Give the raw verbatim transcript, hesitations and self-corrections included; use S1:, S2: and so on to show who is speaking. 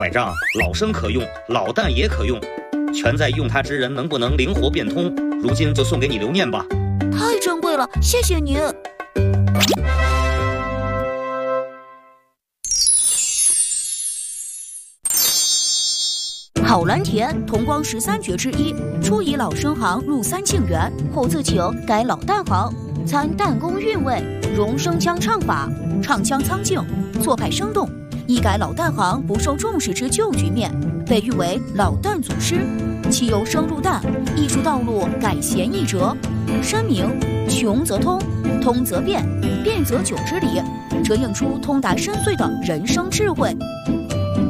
S1: 拐杖老生可用，老旦也可用，全在用它之人能不能灵活变通。如今就送给你留念吧。
S2: 太珍贵了，谢谢您。郝蓝田，同光十三绝之一，初以老生行入三庆园，后自请改老旦行，参旦功韵味，融声腔唱法，唱腔苍劲，做派生动，一改老旦行不受重视之旧局面，被誉为老旦祖师。其由生入旦，艺术道路改弦易辙，深明穷则通，通则变，变则久之理，折映出通达深邃的人生智慧。